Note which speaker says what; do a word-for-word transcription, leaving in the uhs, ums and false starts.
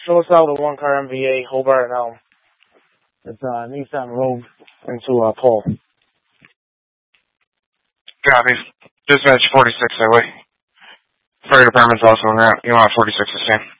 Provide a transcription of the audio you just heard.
Speaker 1: fill us out with one car M V A, Hobart and Elm. It's uh, Nissan Rogue into uh, Pole.
Speaker 2: Copy. Dispatch forty-six highway. Fire department's also on route. You want forty-six the same.